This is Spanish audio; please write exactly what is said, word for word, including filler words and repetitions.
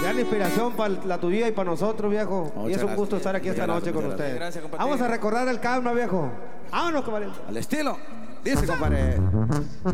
Gran inspiración para la tu vida y para nosotros, viejo. Muchas y es un gusto gracias. estar aquí esta Muchas noche gracias, con muchas ustedes. gracias, compadre. Vamos a recordar el Karma, viejo. Vámonos, compadre. Al estilo. Dice, compadre.